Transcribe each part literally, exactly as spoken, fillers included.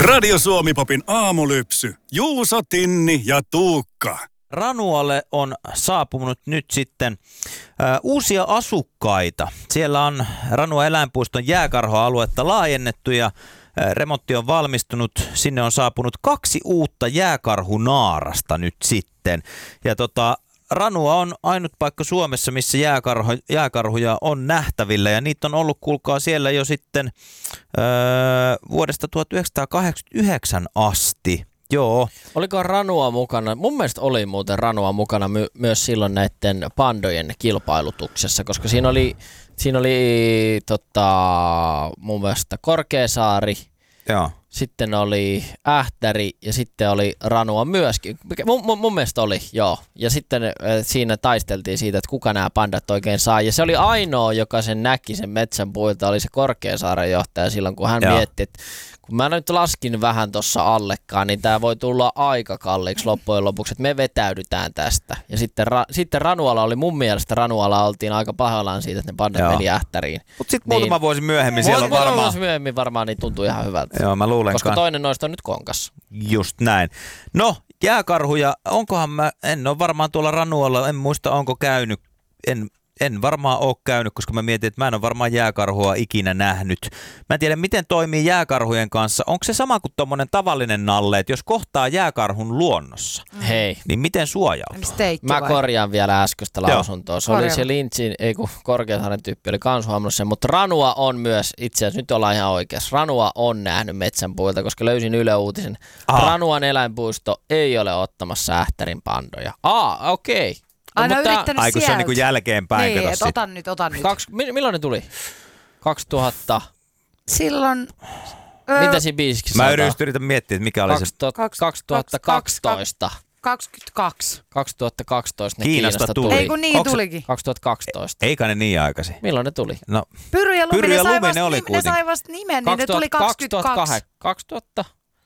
Radio Suomi-popin aamulypsy. Juuso, Tinni ja Tuukka. Ranualle on saapunut nyt sitten ä, uusia asukkaita. Siellä on Ranua eläinpuiston jääkarhoaluetta laajennettu ja ä, remontti on valmistunut. Sinne on saapunut kaksi uutta jääkarhunaarasta nyt sitten. Ja tota, Ranua on ainut paikka Suomessa, missä jääkarho, jääkarhuja on nähtävillä ja niitä on ollut, kuulkaa, siellä jo sitten ä, vuodesta tuhatyhdeksänsataakahdeksankymmentäyhdeksän asti. Joo. Oliko Ranua mukana? Mun mielestä oli muuten Ranua mukana my- myös silloin näiden pandojen kilpailutuksessa, koska siinä oli, siinä oli tota, mun mielestä Korkeasaari, Joo. sitten oli Ähtäri ja sitten oli Ranua myöskin. Mun, mun, mun mielestä oli, joo. Ja sitten äh, siinä taisteltiin siitä, että kuka nämä pandat oikein saa. Ja se oli ainoa, joka sen näki sen metsän puilta, oli se Korkeasaaren johtaja silloin, kun hän joo. mietti, että kun mä nyt laskin vähän tuossa allekaan, niin tää voi tulla aika kalliiksi loppujen lopuksi, että me vetäydytään tästä. Ja sitten, ra- sitten Ranualla oli, mun mielestä Ranualla oltiin aika pahoillaan siitä, että ne pandat joo. meni Ähtäriin. Mutta sitten niin, muutama vuosi myöhemmin siellä on varmaan... Muutama vuosi myöhemmin varmaan niin tuntuu ihan hyvältä. Joo, mä luulen. Koska toinen noista on nyt konkas. Just näin. No, jääkarhuja, onkohan mä, en ole varmaan tuolla Ranualla, en muista onko käynyt, en... En varmaan ole käynyt, koska mä mietin, että mä en ole varmaan jääkarhua ikinä nähnyt. Mä en tiedä, miten toimii jääkarhujen kanssa. Onko se sama kuin tommonen tavallinen nalle, että jos kohtaa jääkarhun luonnossa, hei, niin miten suojautuu? Mä korjaan vielä äskeistä lausuntoa. Se oli se Lintsin, ei kun Korkeasaaren tyyppi oli kans huomannut sen, mutta Ranua on myös, itse asiassa nyt ollaan ihan oikeassa, Ranua on nähnyt metsänpuilta, koska löysin Yle Uutisen. Aha. Ranuan eläinpuisto ei ole ottamassa Ähtärin pandoja. Aa, okei. Okay. No, Aina mutta yrittänyt aiku se on niinku jälkeenpäin. Niin, et otan nyt, otan nyt. Kaks, milloin ne tuli? kaksituhatta Silloin... Mitä siinä biisissä Mä yritän miettiä, että mikä oli se... kaksituhattakaksitoista. kaksikymmentäkaksi. kaksituhattakaksitoista ne Kiinasta Kiinasta tuli. tuli. Ei kun niin Onks... tulikin. kaksituhattakaksitoista. Eikä ne niin aikaisin. Milloin ne tuli? No, Pyry ja Lumi, Pyry ja ne, sai Lumi, vasta, ne oli ne kuitenkin. sai vasta nimen, niin ne tuli kaksikymmentäkaksi. kaksituhatta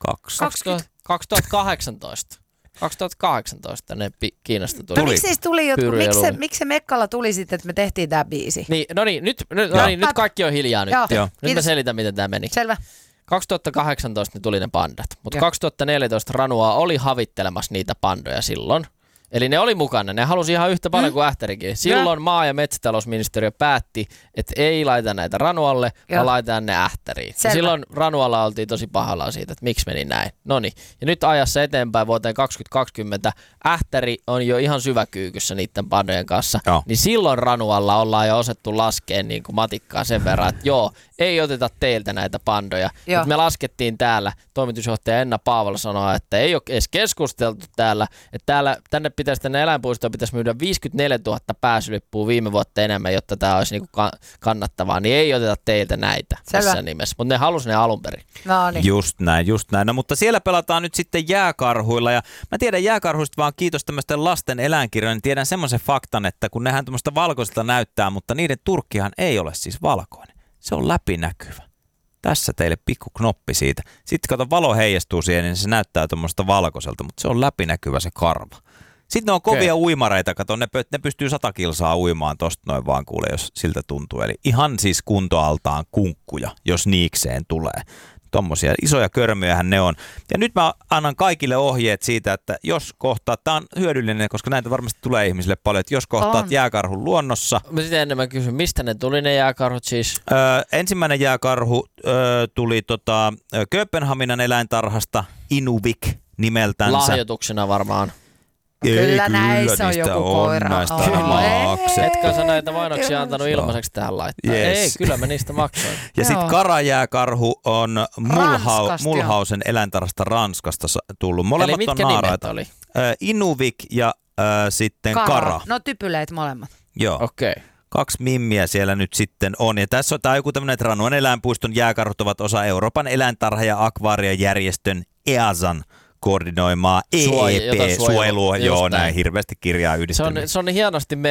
kaksituhattakahdeksantoista. kaksituhattakahdeksantoista ne pi- Kiinasta tuli. No miksi tuli jotkut, Pyry ja miksi se, Lumi. miksi se Mekkalla tuli sitten, että me tehtiin tää biisi? Niin, no niin, nyt, nyt, no niin, nyt kaikki on hiljaa nyt. Joo. Joo. Nyt Kiitos. mä selitän, miten tää meni. Selvä. kaksituhattakahdeksantoista ne tuli ne pandat, mutta kaksituhattaneljätoista Ranua oli havittelemassa niitä pandoja silloin. Eli ne oli mukana, ne halusi ihan yhtä paljon mm. kuin Ähtärikin. Silloin maa- ja metsätalousministeriö päätti, että ei laita näitä Ranualle, joo. vaan laitetaan ne Ähtäriin. Ja silloin Ranualla oltiin tosi pahallaan siitä, että miksi meni näin. Noniin. Ja nyt ajassa eteenpäin vuoteen kaksituhattakaksikymmentä Ähtäri on jo ihan syväkyykyssä niiden pandojen kanssa. Joo. Niin silloin Ranualla ollaan jo osettu laskea niin kuin matikkaa sen verran, että joo, ei oteta teiltä näitä pandoja. Mutta me laskettiin täällä, toimitusjohtaja Enna Paavola sanoi, että ei ole edes keskusteltu täällä, että täällä, tänne pitäisi tänne eläinpuistoon pitäisi myydä viisikymmentäneljätuhatta pääsylippua viime vuotta enemmän, jotta tämä olisi niinku kannattavaa, niin ei oteta teiltä näitä tässä nimessä. Mutta ne halusi ne alun perin. No niin. Just näin, just näin. No, mutta siellä pelataan nyt sitten jääkarhuilla ja mä tiedän jääkarhuista vaan kiitos tämmöisten lasten eläinkirjojen, niin tiedän semmoisen faktan, että kun nehän tuommoista valkoiselta näyttää, mutta niiden turkkihan ei ole siis valkoinen. Se on läpinäkyvä. Tässä teille pikku knoppi siitä. Sitten kato, valo heijastuu siihen, niin se näyttää tuommoista valkoiselta, mutta se on läpinäkyvä se karva. Sitten ne on kovia okay. uimareita, kato, ne, ne pystyy sata kilsaa uimaan tosta noin vaan kuule, jos siltä tuntuu. Eli ihan siis kuntoaltaan kunkkuja, jos niikseen tulee. Tommosia isoja körmyjähän ne on. Ja nyt mä annan kaikille ohjeet siitä, että jos kohtaat, tää on hyödyllinen, koska näitä varmasti tulee ihmisille paljon, että jos kohtaat on. jääkarhun luonnossa. Mä sitten enemmän kysyn, mistä ne tuli ne jääkarhut siis? Öö, ensimmäinen jääkarhu öö, tuli tota, Kööpenhaminan eläintarhasta, Inuvik nimeltänsä. Lahjoituksena varmaan. Kyllä, Ei, kyllä näissä on joku on, koira. Näistä Oh. on maksettu. Etkä sä näitä mainoksia antanut ilmaiseksi tähän laittaa? Yes. Ei, kyllä mä niistä maksoin. Ja sitten karajääkarhu on Mulhau, Ranskasta, Mulhausen eläintarhasta Ranskasta tullut. Molemmat Eli on mitkä naaraita. nimet oli? Äh, Inuvik ja äh, sitten Kara. Kara. No typyleet molemmat. Joo. Okei. Okay. Kaksi mimmiä siellä nyt sitten on. Ja tässä on tää joku tämmöinen, että Ranuan eläinpuiston jääkarhut ovat osa Euroopan eläintarha- ja akvaariojärjestön E A S An koordinoimaa E E P-suojelua. Joo, näin hirveästi kirjaa yhdistelmiä. Se on, se on hienosti